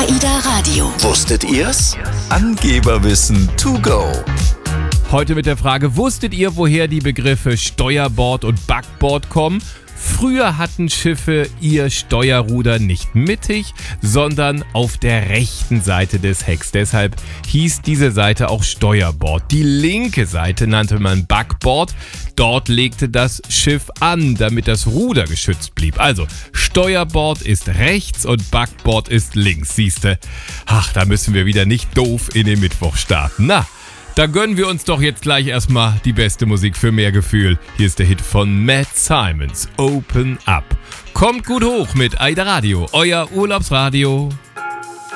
AIDA Radio. Wusstet ihr's? Angeberwissen to go. Heute mit der Frage, wusstet ihr, woher die Begriffe Steuerbord und Backbord kommen? Früher hatten Schiffe ihr Steuerruder nicht mittig, sondern auf der rechten Seite des Hecks. Deshalb hieß diese Seite auch Steuerbord. Die linke Seite nannte man Backbord. Dort legte das Schiff an, damit das Ruder geschützt blieb. Also Steuerbord ist rechts und Backbord ist links. Siehste, ach, da müssen wir wieder nicht doof in den Mittwoch starten. Na, da gönnen wir uns doch jetzt gleich erstmal die beste Musik für mehr Gefühl. Hier ist der Hit von Matt Simons, Open Up. Kommt gut hoch mit AIDA Radio, euer Urlaubsradio.